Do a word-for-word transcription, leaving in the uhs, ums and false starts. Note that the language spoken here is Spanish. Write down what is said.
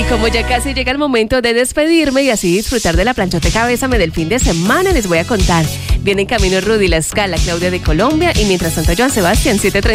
Como ya casi llega el momento de despedirme y así disfrutar de la planchoteca Bésame del fin de semana, les voy a contar. Viene en camino Rudy La Scala, Claudia de Colombia y mientras tanto Joan Sebastián, siete treinta.